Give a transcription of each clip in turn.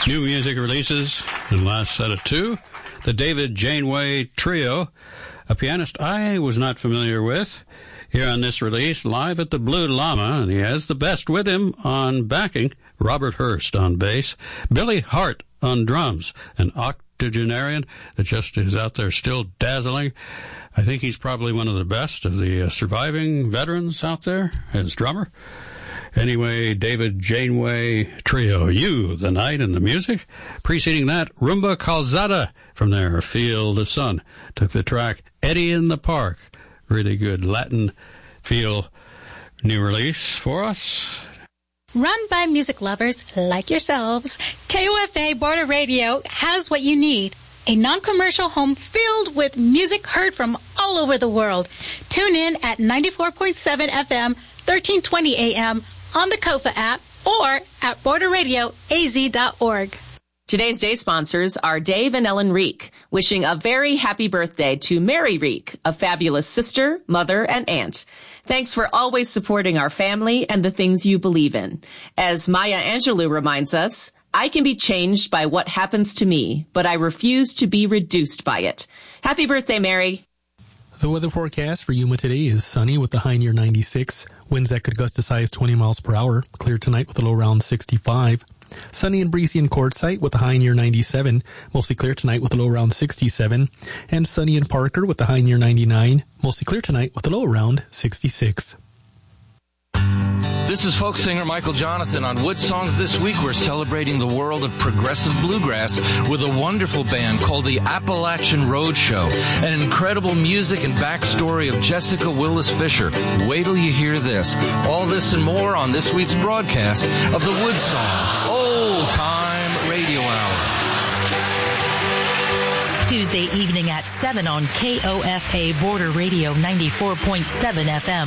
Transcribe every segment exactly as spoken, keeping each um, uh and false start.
New music releases in the last set of two. The David Janeway Trio, a pianist I was not familiar with, here on this release, live at the Blue Llama, and he has the best with him on backing, Robert Hurst on bass, Billy Hart on drums, an octogenarian that just is out there still dazzling. I think he's probably one of the best of the uh, surviving veterans out there as drummer. Anyway, David Janeway Trio, You, the Night and the Music. Preceding that, Rumba Calzada from their Feel the Sun. Took the track Eddie in the Park. Really good Latin feel new release for us. Run by music lovers like yourselves, K O F A Border Radio has what you need. A non-commercial home filled with music heard from all over the world. Tune in at ninety-four point seven F M, thirteen twenty A M on the Kofa app or at border radio a z dot org. Today's day sponsors are Dave and Ellen Reek, wishing a very happy birthday to Mary Reek, a fabulous sister, mother, and aunt. Thanks for always supporting our family and the things you believe in. As Maya Angelou reminds us, I can be changed by what happens to me, but I refuse to be reduced by it. Happy birthday, Mary. The weather forecast for Yuma today is sunny with a high near ninety-six. Winds that could gust as high as twenty miles per hour. Clear tonight with a low around sixty-five. Sunny and breezy in Quartzsite with a high near ninety-seven. Mostly clear tonight with a low around sixty-seven. And sunny in Parker with a high near ninety-nine. Mostly clear tonight with a low around sixty-six. This is folk singer Michael Jonathan. On Wood Songs this week, we're celebrating the world of progressive bluegrass with a wonderful band called the Appalachian Road Show. An incredible music and backstory of Jessica Willis Fisher. Wait till you hear this. All this and more on this week's broadcast of the Wood Songs Old Time Radio Hour. Tuesday evening at seven on K O F A Border Radio ninety-four point seven F M.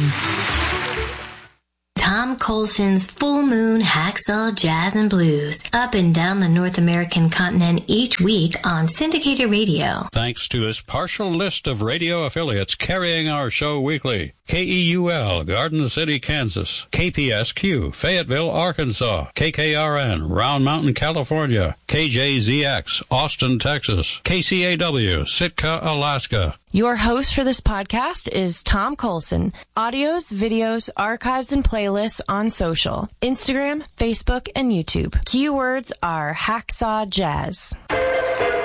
Tom Colson's Full Moon Hacksaw Jazz and Blues, up and down the North American continent each week on syndicated radio. Thanks to this partial list of radio affiliates carrying our show weekly. K E U L, Garden City, Kansas. K P S Q, Fayetteville, Arkansas. K K R N, Round Mountain, California. K J Z X, Austin, Texas. K C A W, Sitka, Alaska. Your host for this podcast is Tom Colson. Audios, videos, archives, and playlists on social. Instagram, Facebook, and YouTube. Keywords are Hacksaw Jazz.